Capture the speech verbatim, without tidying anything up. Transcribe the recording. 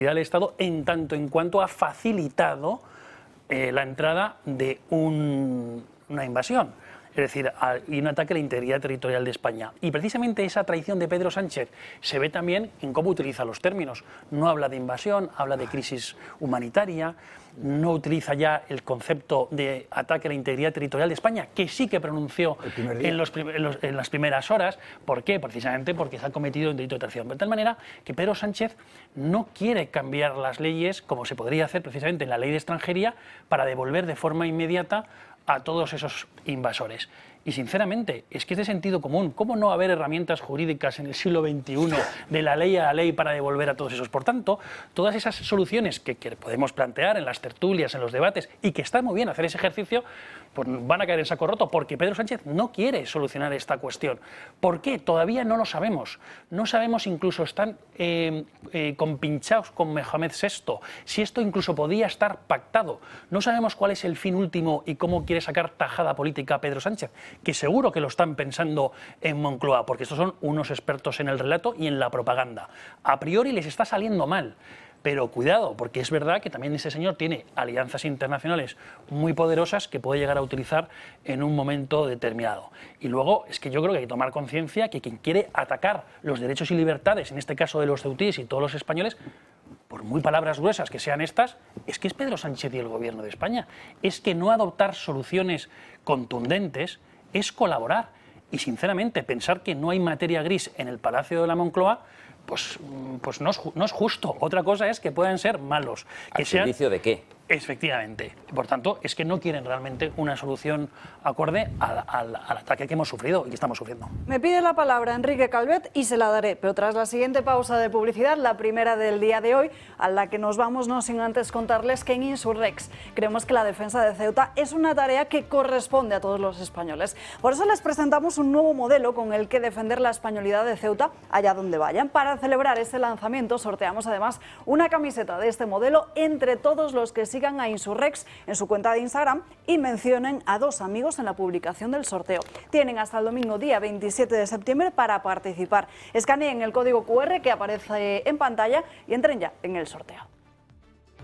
del Estado en tanto en cuanto ha facilitado eh, la entrada de un, una invasión, es decir, a, y un ataque a la integridad territorial de España. Y precisamente esa traición de Pedro Sánchez se ve también en cómo utiliza los términos. No habla de invasión, habla de crisis humanitaria, no utiliza ya el concepto de ataque a la integridad territorial de España, que sí que pronunció en, los, en, los, en las primeras horas. ¿Por qué? Precisamente porque se ha cometido un delito de traición. De tal manera que Pedro Sánchez no quiere cambiar las leyes, como se podría hacer precisamente en la ley de extranjería, para devolver de forma inmediata a todos esos invasores. Y sinceramente, es que es de sentido común. ¿Cómo no haber herramientas jurídicas en el siglo veintiuno de la ley a la ley para devolver a todos esos? Por tanto, todas esas soluciones que, que podemos plantear en las tertulias, en los debates, y que está muy bien hacer ese ejercicio, pues van a caer en saco roto, porque Pedro Sánchez no quiere solucionar esta cuestión. ¿Por qué? Todavía no lo sabemos. No sabemos, incluso están eh, eh, compinchados con Mohamed sexto, si esto incluso podía estar pactado. No sabemos cuál es el fin último y cómo quiere sacar tajada política a Pedro Sánchez, que seguro que lo están pensando en Moncloa, porque estos son unos expertos en el relato y en la propaganda. A priori les está saliendo mal, pero cuidado, porque es verdad que también ese señor tiene alianzas internacionales muy poderosas que puede llegar a utilizar en un momento determinado. Y luego es que yo creo que hay que tomar conciencia que quien quiere atacar los derechos y libertades, en este caso de los ceutíes y todos los españoles, por muy palabras gruesas que sean estas, es que es Pedro Sánchez y el Gobierno de España. Es que no adoptar soluciones contundentes es colaborar. Y sinceramente pensar que no hay materia gris en el Palacio de la Moncloa, pues, pues no, es, no es justo. Otra cosa es que puedan ser malos. Que ¿Al servicio de qué? Efectivamente. Por tanto, es que no quieren realmente una solución acorde al, al, al ataque que hemos sufrido y que estamos sufriendo. Me pide la palabra Enrique Calvet y se la daré, pero tras la siguiente pausa de publicidad, la primera del día de hoy, a la que nos vamos no sin antes contarles que en Insurrex creemos que la defensa de Ceuta es una tarea que corresponde a todos los españoles. Por eso les presentamos un nuevo modelo con el que defender la españolidad de Ceuta allá donde vayan. Para celebrar este lanzamiento sorteamos además una camiseta de este modelo entre todos los que sigan a Insurrex en su cuenta de Instagram y mencionen a dos amigos en la publicación del sorteo. Tienen hasta el domingo día veintisiete de septiembre para participar. Escaneen el código cu erre que aparece en pantalla y entren ya en el sorteo.